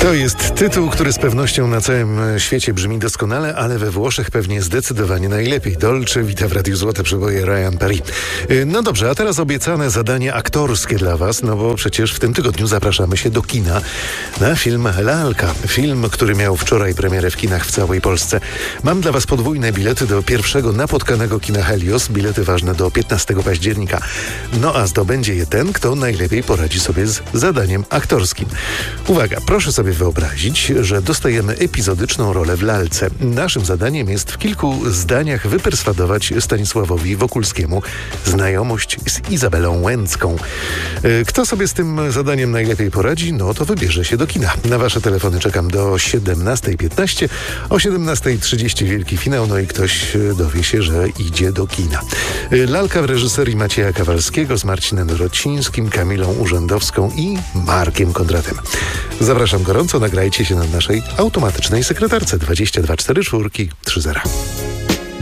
To jest tytuł, który z pewnością na całym świecie brzmi doskonale, ale we Włoszech pewnie zdecydowanie najlepiej. Dolce Vita w Radiu Złote Przeboje, Ryan Perry. No dobrze, a teraz obiecane zadanie aktorskie dla Was, no bo przecież w tym tygodniu zapraszamy się do kina na film Lalka. Film, który miał wczoraj premierę w kinach w całej Polsce. Mam dla Was podwójne bilety do pierwszego napotkanego kina Helios. Bilety ważne do 15 października. No a zdobędzie je ten, kto najlepiej poradzi sobie z zadaniem aktorskim. Uwaga, proszę sobie wyobrazić, że dostajemy epizodyczną rolę w lalce. Naszym zadaniem jest w kilku zdaniach wyperswadować Stanisławowi Wokulskiemu znajomość z Izabelą Łęcką. Kto sobie z tym zadaniem najlepiej poradzi, no to wybierze się do kina. Na Wasze telefony czekam do 17:15. O 17:30 wielki finał, no i ktoś dowie się, że idzie do kina. Lalka w reżyserii Macieja Kawalskiego z Marcinem Rocińskim, Kamilą Urzędowską i Markiem Kondratem. Zapraszam gorąco, nagrajcie się na naszej automatycznej sekretarce 22 44 30.